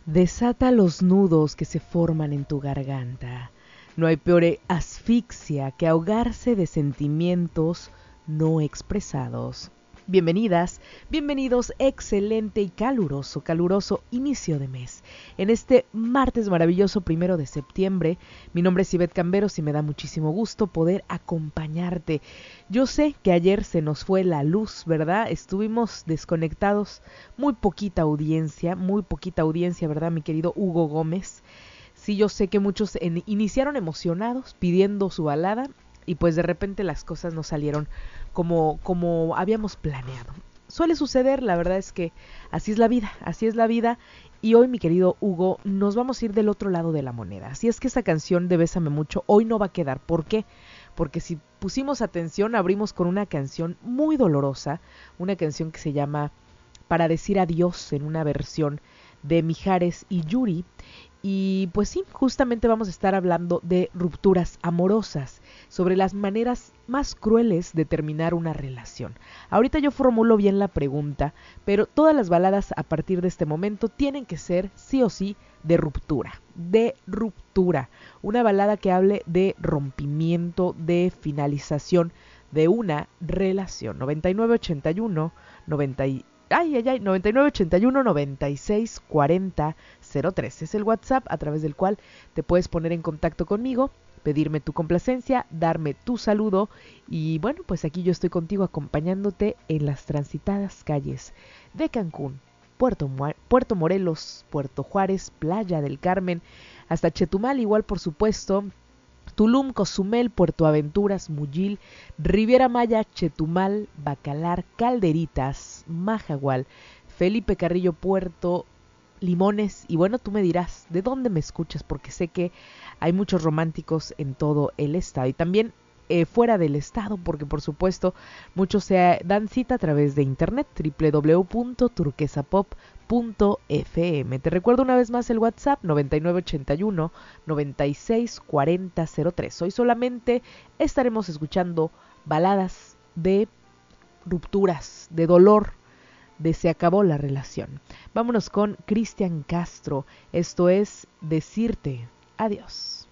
Desata los nudos que se forman en tu garganta. No hay peor asfixia que ahogarse de sentimientos no expresados. Bienvenidas, bienvenidos, excelente y caluroso inicio de mes. En este martes maravilloso 1 de septiembre, mi nombre es Ivette Camberos y me da muchísimo gusto poder acompañarte. Yo sé que ayer se nos fue la luz, ¿verdad? Estuvimos desconectados, muy poquita audiencia, ¿verdad, mi querido Hugo Gómez? Sí, yo sé que muchos iniciaron emocionados pidiendo su balada y pues de repente las cosas no salieron como habíamos planeado. Suele suceder, la verdad es que así es la vida. Y hoy, mi querido Hugo, nos vamos a ir del otro lado de la moneda. Así es que esa canción de Bésame Mucho hoy no va a quedar. ¿Por qué? Porque si pusimos atención, abrimos con una canción muy dolorosa, una canción que se llama Para decir adiós, en una versión de Mijares y Yuri. Y pues sí, justamente vamos a estar hablando de rupturas amorosas, sobre las maneras más crueles de terminar una relación. Ahorita yo formulo bien la pregunta, pero todas las baladas a partir de este momento tienen que ser sí o sí de ruptura. Una balada que hable de rompimiento, de finalización de una relación. 9981 9981 96 40 03 es el WhatsApp a través del cual te puedes poner en contacto conmigo, pedirme tu complacencia, darme tu saludo y bueno, pues aquí yo estoy contigo acompañándote en las transitadas calles de Cancún, Puerto Morelos, Puerto Juárez, Playa del Carmen, hasta Chetumal igual por supuesto, Tulum, Cozumel, Puerto Aventuras, Muyil, Riviera Maya, Chetumal, Bacalar, Calderitas, Majagual, Felipe Carrillo, Puerto Limones. Y bueno, tú me dirás, ¿de dónde me escuchas? Porque sé que hay muchos románticos en todo el estado. Y también fuera del estado, porque por supuesto muchos se dan cita a través de internet, www.turquesapop.fm. Te recuerdo una vez más el WhatsApp 9981 96 40 03. Hoy solamente estaremos escuchando baladas de rupturas, de dolor, de se acabó la relación. Vámonos con Cristian Castro. Esto es Decirte Adiós.